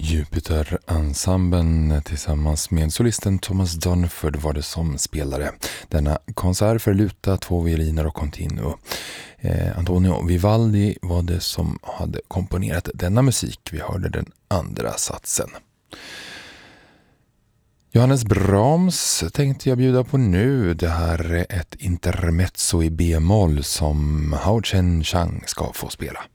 Jupiter-ensemblen tillsammans med solisten Thomas Dunford var det som spelade denna konsert för luta, 2 violiner och continuo. Antonio Vivaldi var det som hade komponerat denna musik. Vi hörde den andra satsen. Johannes Brahms tänkte jag bjuda på nu. Det här är ett intermezzo i B-moll som Hao Chen-Chang ska få spela.